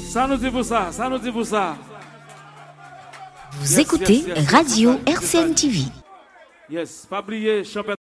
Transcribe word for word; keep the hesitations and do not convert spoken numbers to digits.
Ça nous dit pour ça, ça nous dit pour ça. Vous yes, écoutez yes, yes, Radio yes, R C N T V. Yes, pas oublier, champion.